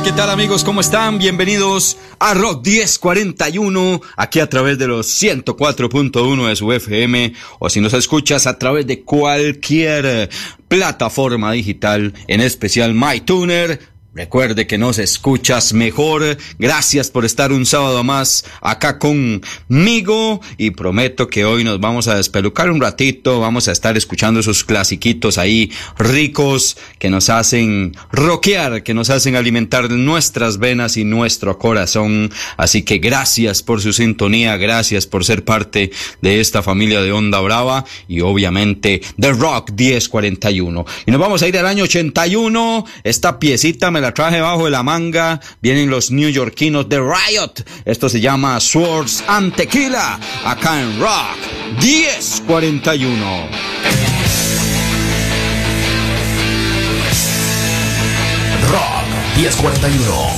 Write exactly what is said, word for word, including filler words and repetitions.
¿qué tal amigos? ¿Cómo están? Bienvenidos a Rock diez cuarenta y uno, aquí a través de los ciento cuatro punto uno de su F M, o si nos escuchas a través de cualquier plataforma digital, en especial MyTuner. Recuerde que nos escuchas mejor. Gracias por estar un sábado más acá conmigo. Y prometo que hoy nos vamos a despelucar un ratito. Vamos a estar escuchando esos clasiquitos ahí ricos que nos hacen rockear, que nos hacen alimentar nuestras venas y nuestro corazón. Así que gracias por su sintonía. Gracias por ser parte de esta familia de Onda Brava. Y obviamente de Rock diez cuarenta y uno. Y nos vamos a ir al año ochenta y uno. Esta piecita me la traje bajo de la manga. Vienen los neoyorquinos de Riot. Esto se llama Swords and Tequila, acá en Rock diez cuarenta y uno. Rock diez cuarenta y uno.